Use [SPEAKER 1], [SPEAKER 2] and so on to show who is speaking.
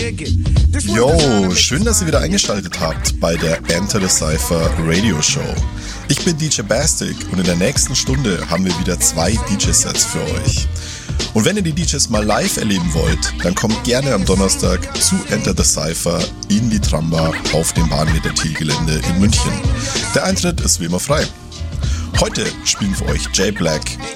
[SPEAKER 1] Yo, schön, dass ihr wieder eingeschaltet habt bei der Enter the Cypher Radio Show. Ich bin DJ Bastic und in der nächsten Stunde haben wir wieder 2 DJ-Sets für euch. Und wenn ihr die DJs mal live erleben wollt, dann kommt gerne am Donnerstag zu Enter the Cypher in die Tramba auf dem Bahnmeter Thiel-Gelände in München. Der Eintritt ist wie immer frei. Heute spielen für euch J-Black,